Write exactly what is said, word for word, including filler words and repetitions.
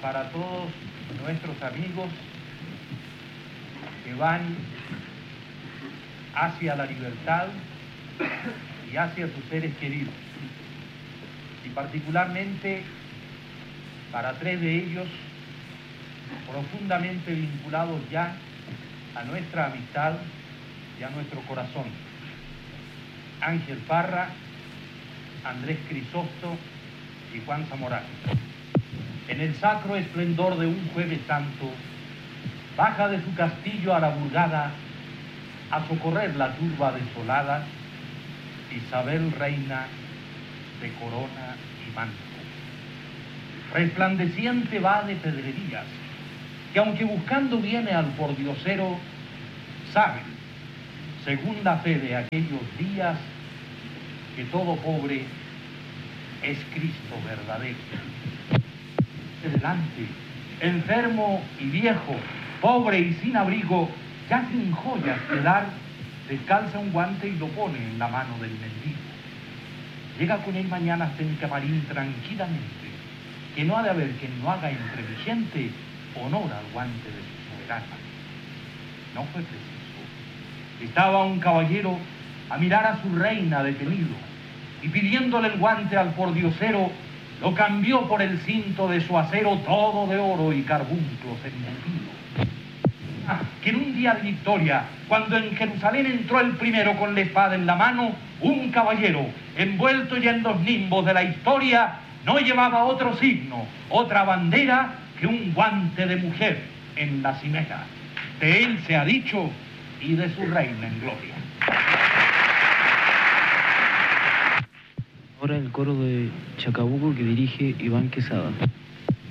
para todos nuestros amigos que van hacia la libertad y hacia sus seres queridos, y particularmente para tres de ellos profundamente vinculados ya a nuestra amistad y a nuestro corazón: Ángel Parra, Andrés Crisosto y Juan Zamorano. En el sacro esplendor de un Jueves Santo, baja de su castillo a la Burgada a socorrer la turba desolada Isabel, reina de corona y manto. Resplandeciente va de pedrerías, que aunque buscando viene al pordiosero, sabe, según la fe de aquellos días, que todo pobre es Cristo verdadero. Delante, enfermo y viejo, pobre y sin abrigo, ya sin joyas que dar, descalza un guante y lo pone en la mano del mendigo. Llega con él mañana hasta el camarín tranquilamente, que no ha de haber quien no haga entre mi gente honor al guante de su soberana. No fue preciso. Estaba un caballero a mirar a su reina detenido, y pidiéndole el guante al pordiosero, lo cambió por el cinto de su acero, todo de oro y carbunclos embutido. Ah, que en un día de victoria, cuando en Jerusalén entró el primero con la espada en la mano, un caballero, envuelto ya en los nimbos de la historia, no llevaba otro signo, otra bandera, que un guante de mujer en la cimera. De él se ha dicho, y de su reina en gloria. Ahora el coro de Chacabuco que dirige Iván Quesada.